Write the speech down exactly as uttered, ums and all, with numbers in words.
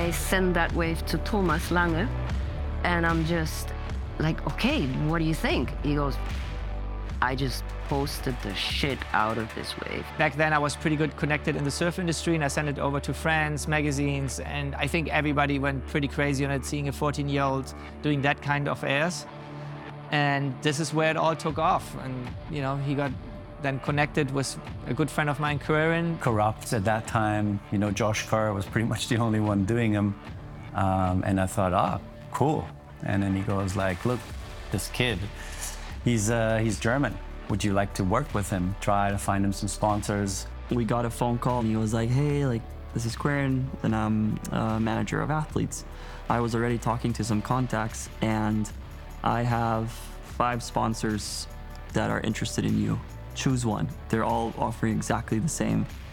I send that wave to Thomas Lange, and I'm just like, okay, what do you think? He goes, I just posted the shit out of this wave. Back then I was pretty good connected in the surf industry, and I sent it over to friends, magazines, and I think everybody went pretty crazy on it, seeing a fourteen-year-old doing that kind of airs. And this is where it all took off. And you know, he got then connected with a good friend of mine, Kerrin. Corrupt at that time, you know, Josh Kerr was pretty much the only one doing them. Um, and I thought, ah, cool. And then he goes like, look, this kid, he's, uh, he's German. Would you like to work with him? Try to find him some sponsors. We got a phone call and he was like, hey, like, this is Kerrin, and I'm a manager of athletes. I was already talking to some contacts, and I have five sponsors that are interested in you. Choose one. They're all offering exactly the same.